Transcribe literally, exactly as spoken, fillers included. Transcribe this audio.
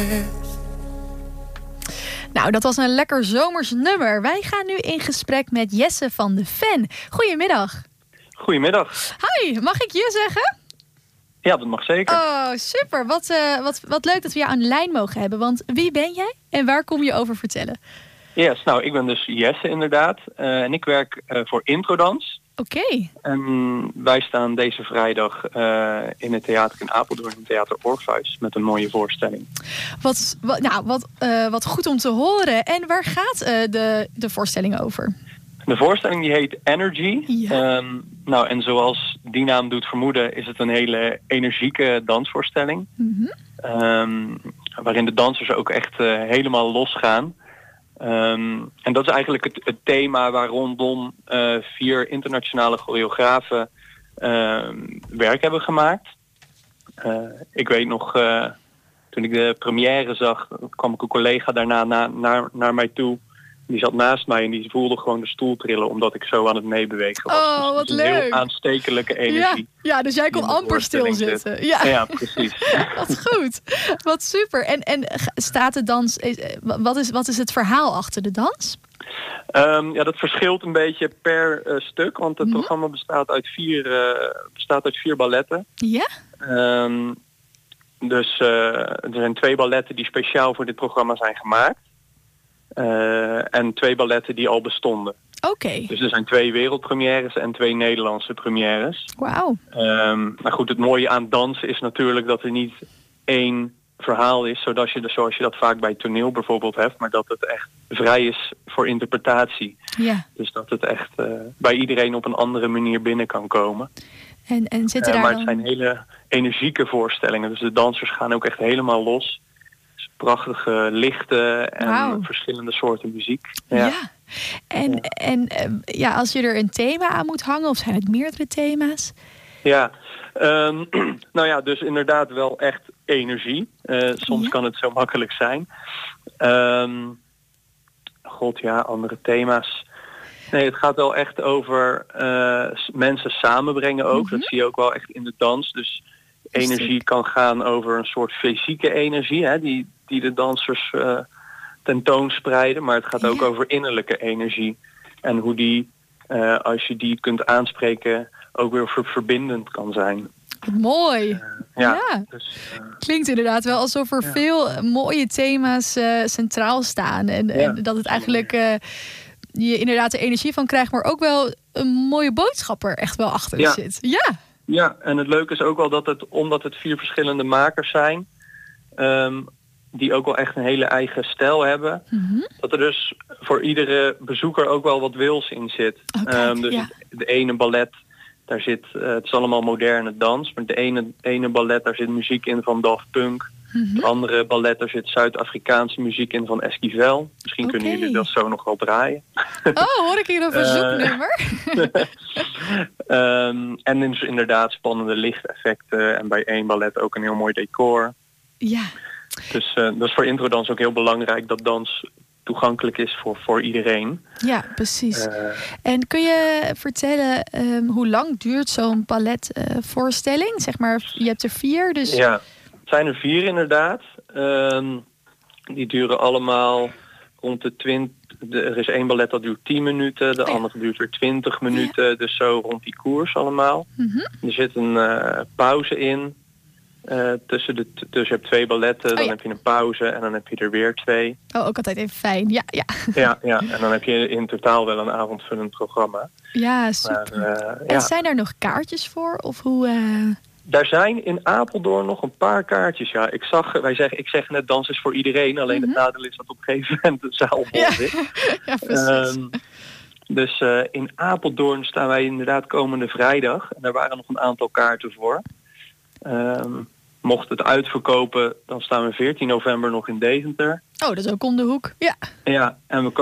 Nou, dat was een lekker zomers nummer. Wij gaan nu in gesprek met Jesse van de Ven. Goedemiddag. Goedemiddag. Hi, mag ik je zeggen? Ja, dat mag zeker. Oh, super. Wat, uh, wat, wat leuk dat we jou aan de lijn mogen hebben. Want wie ben jij en waar kom je over vertellen? Yes, nou, ik ben dus Jesse inderdaad. Uh, en ik werk uh, voor Introdans. Oké. Okay. En wij staan deze vrijdag uh, in het theater in Apeldoorn, in Theater Orpheus, met een mooie voorstelling. Wat, wat, nou, wat, uh, wat goed om te horen. En waar gaat uh, de, de voorstelling over? De voorstelling die heet Energy. Ja. Um, nou, en zoals die naam doet vermoeden, is het een hele energieke dansvoorstelling. Mm-hmm. Um, waarin de dansers ook echt uh, helemaal losgaan. Um, en dat is eigenlijk het, het thema waar rondom uh, vier internationale choreografen uh, werk hebben gemaakt. Uh, ik weet nog, uh, toen ik de première zag, kwam ik een collega daarna na, naar, naar mij toe. Die zat naast mij en die voelde gewoon de stoel trillen omdat ik zo aan het meebewegen was. Oh, dus wat een leuk. Heel aanstekelijke energie. Ja, ja, dus jij kon amper stilzitten. Ja. ja, precies. Wat goed. Wat super. En, en staat de dans... Wat is, wat is het verhaal achter de dans? Um, ja, dat verschilt een beetje per uh, stuk. Want het mm-hmm. programma bestaat uit vier, uh, bestaat uit vier balletten. Ja? Um, dus uh, er zijn twee balletten die speciaal voor dit programma zijn gemaakt. Uh, en twee balletten die al bestonden. Oké. Okay. Dus er zijn twee wereldpremières en twee Nederlandse premières. Wauw. Um, maar goed, het mooie aan dansen is natuurlijk dat er niet één verhaal is, zodat je, zoals je dat vaak bij toneel bijvoorbeeld hebt, maar dat het echt vrij is voor interpretatie. Ja. Dus dat het echt uh, bij iedereen op een andere manier binnen kan komen. En, en zitten uh, daar maar het dan... zijn hele energieke voorstellingen. Dus de dansers gaan ook echt helemaal los. Prachtige lichten en wow. verschillende soorten muziek. Ja. ja. En, ja. en ja, als je er een thema aan moet hangen, of zijn het meerdere thema's? Ja, um, nou ja, dus inderdaad wel echt energie. Uh, soms ja. kan het zo makkelijk zijn. Um, God, ja, andere thema's. Nee, het gaat wel echt over uh, mensen samenbrengen ook. Mm-hmm. Dat zie je ook wel echt in de dans. Dus energie kan gaan over een soort fysieke energie, hè, die, die de dansers uh, tentoonspreiden. Maar het gaat ook ja. over innerlijke energie. En hoe die, uh, als je die kunt aanspreken, ook weer ver- verbindend kan zijn. Mooi. Uh, ja. ja. Dus, uh, klinkt inderdaad wel alsof er ja. veel mooie thema's uh, centraal staan. En, ja. en dat het eigenlijk uh, je inderdaad de energie van krijgt, maar ook wel een mooie boodschap er echt wel achter ja. zit. Ja. Ja, en het leuke is ook wel dat het, omdat het vier verschillende makers zijn, um, die ook wel echt een hele eigen stijl hebben, mm-hmm. dat er dus voor iedere bezoeker ook wel wat wils in zit. Oh, kijk, um, dus ja. het, de ene ballet, daar zit, uh, het is allemaal moderne dans, maar de ene, ene ballet, daar zit muziek in van Daft Punk. Mm-hmm. Het andere ballet, daar zit Zuid-Afrikaanse muziek in van Esquivel. Misschien okay. kunnen jullie dat zo nog wel draaien. Oh, hoor ik hier een verzoeknummer? Uh, um, en dus inderdaad spannende lichteffecten. En bij één ballet ook een heel mooi decor. Ja. Dus uh, dat is voor introdans ook heel belangrijk dat dans toegankelijk is voor, voor iedereen. Ja, precies. Uh, en kun je vertellen um, hoe lang duurt zo'n balletvoorstelling? Uh, zeg maar, je hebt er vier, dus... Ja. Het zijn er vier inderdaad. Um, die duren allemaal rond de twintig... De, er is één ballet dat duurt tien minuten. De oh ja. andere duurt weer twintig minuten. Ja. Dus zo rond die koers allemaal. Mm-hmm. Er zit een uh, pauze in. Uh, tussen de, t- dus je hebt twee balletten. Oh, dan ja. heb je een pauze. En dan heb je er weer twee. Oh, ook altijd even fijn. Ja, ja. Ja, ja. En dan heb je in totaal wel een avondvullend programma. Ja, super. Maar, uh, en ja. zijn er nog kaartjes voor? Of hoe... Uh... Daar zijn in Apeldoorn nog een paar kaartjes. Ja, ik zag, wij zeggen, ik zeg net dans is voor iedereen. Alleen mm-hmm. het nadeel is dat op een gegeven moment de zaal vol ja. zit. Ja, precies. Um, dus uh, in Apeldoorn staan wij inderdaad komende vrijdag. En daar waren nog een aantal kaarten voor. Um, mocht het uitverkopen, dan staan we veertien november nog in Deventer. Oh, dat is ook om de hoek. Ja. Ja, en we